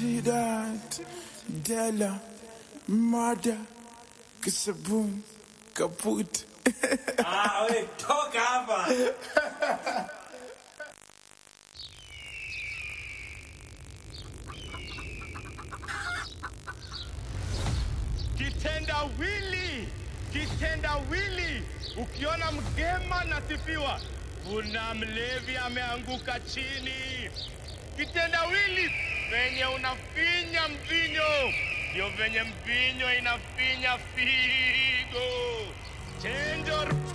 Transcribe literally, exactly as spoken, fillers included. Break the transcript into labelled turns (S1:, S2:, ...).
S1: Accident, Della, murder, kasaboom, kaput.
S2: Ah, we toka hapa.
S3: Kitendawili, kitendawili. Ukiona mgema nasifiwa, kuna mlevi ameanguka chini. Kitendawili, venye unafinya mvinyo, ndio venye mvinyo inafinya figo. Change your